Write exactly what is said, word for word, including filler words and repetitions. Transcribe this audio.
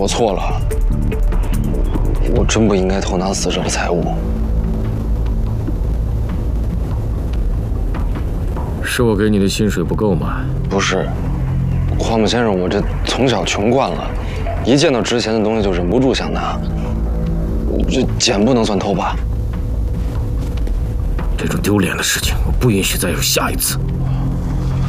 我错了，我真不应该偷拿死者的财物。 是我给你的薪水不够吗？ 不是，花木先生，我这从小穷惯了，一见到值钱的东西就忍不住想拿。这捡不能算偷吧？ 这种丢脸的事情，我不允许再有下一次。